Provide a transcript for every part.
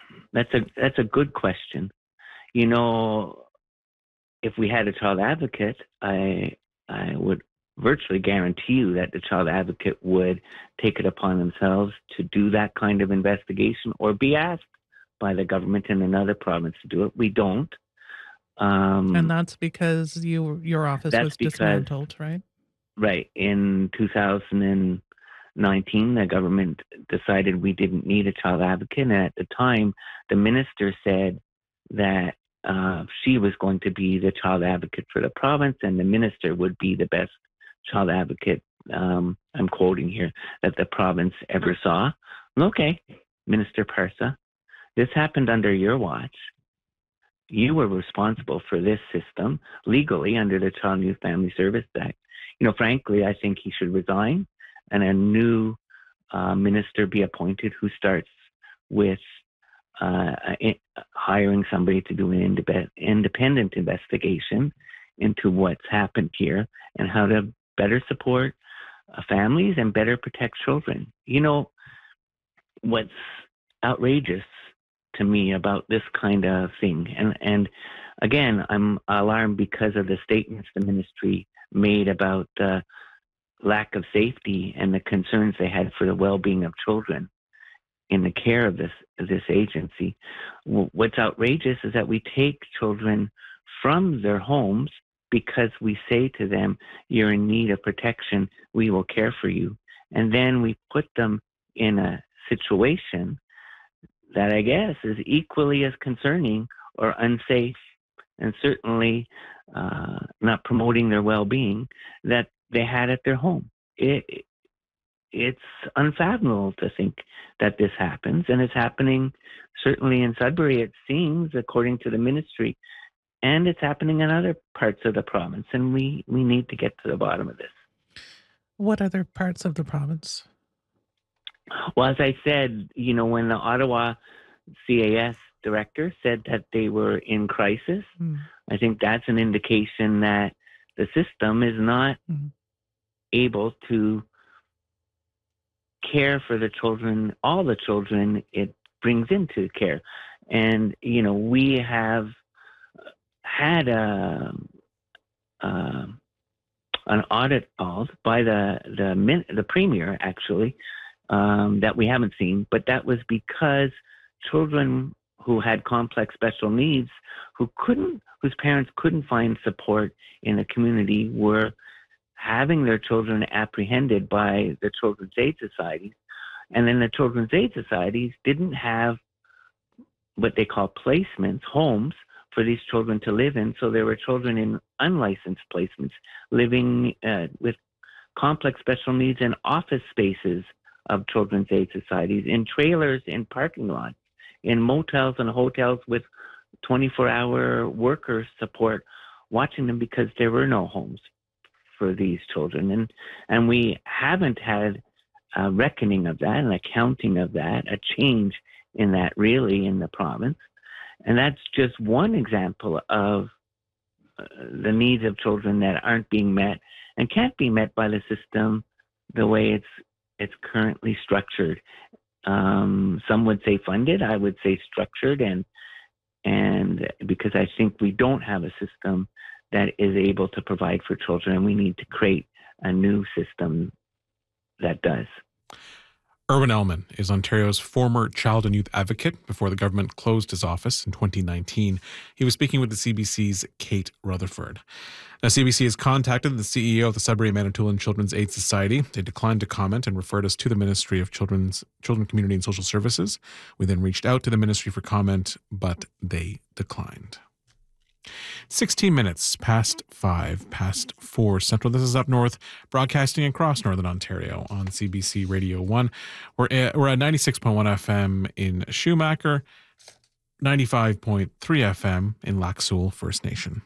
That's a good question. You know, if we had a child advocate, I would virtually guarantee you that the child advocate would take it upon themselves to do that kind of investigation or be asked by the government in another province to do it. We don't. And that's because your office That's was because, dismantled, right? right, in 2019, the government decided we didn't need a child advocate. And at the time, the minister said that she was going to be the child advocate for the province, and the minister would be the best child advocate, I'm quoting here, that the province ever saw. Okay, Minister Parsa, this happened under your watch. You were responsible for this system legally under the Child and Youth Family Service Act. You know, frankly, I think he should resign and a new minister be appointed who starts with hiring somebody to do an independent investigation into what's happened here and how to better support families and better protect children. You know, what's outrageous to me about this kind of thing, and again, I'm alarmed because of the statements the ministry made about the lack of safety and the concerns they had for the well-being of children in the care of this agency. What's outrageous is that we take children from their homes because we say to them, you're in need of protection, we will care for you. And then we put them in a situation that I guess is equally as concerning or unsafe, and certainly not promoting their well-being, that they had at their home. It's unfathomable to think that this happens, and it's happening certainly in Sudbury, it seems, according to the ministry, and it's happening in other parts of the province, and we need to get to the bottom of this. What other parts of the province? Well, as I said, you know, when the Ottawa CAS director said that they were in crisis, I think that's an indication that the system is not able to care for the children, all the children it brings into care. And, you know, we have had an audit called by the premier, actually, that we haven't seen, but that was because children who had complex special needs, whose parents couldn't find support in the community, were having their children apprehended by the Children's Aid Societies. And then the Children's Aid Societies didn't have what they call placements, homes, for these children to live in. So there were children in unlicensed placements living with complex special needs in office spaces of Children's Aid Societies, in trailers, in parking lots, in motels and hotels with 24-hour worker support watching them because there were no homes for these children. And we haven't had a reckoning of that, an accounting of that, a change in that really in the province. And that's just one example of the needs of children that aren't being met and can't be met by the system the way it's currently structured. Some would say funded, I would say structured, and because I think we don't have a system that is able to provide for children, and we need to create a new system that does. Irwin Elman is Ontario's former child and youth advocate before the government closed his office in 2019. He was speaking with the CBC's Kate Rutherford. Now, CBC has contacted the CEO of the Sudbury Manitoulin Children's Aid Society. They declined to comment and referred us to the Ministry of Children, Community and Social Services. We then reached out to the ministry for comment, but they declined. 16 minutes past 4 Central. This is Up North, broadcasting across Northern Ontario on CBC Radio 1. We're at 96.1 FM in Schumacher, 95.3 FM in Lac Seul First Nation.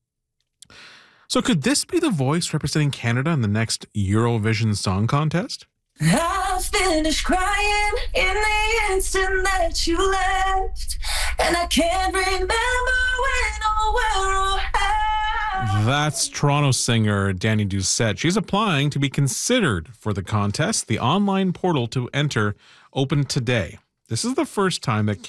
So could this be the voice representing Canada in the next Eurovision Song Contest? I finished crying in the instant that you left, and I can't remember when or where or how. That's Toronto singer Danny Doucette. She's applying to be considered for the contest. The online portal to enter opened today. This is the first time that